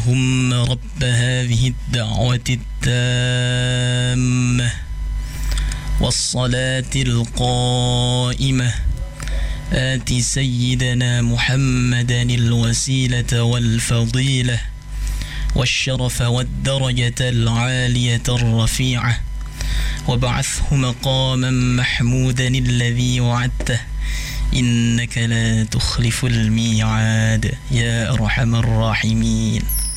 اللهم رب هذه الدعوة التامة والصلاة القائمة آت سيدنا محمدا الوسيلة والفضيلة والشرف والدرجة العالية الرفيعة وابعثه مقاما محمودا الذي وعدته إنك لا تخلف الميعاد يا أرحم الراحمين.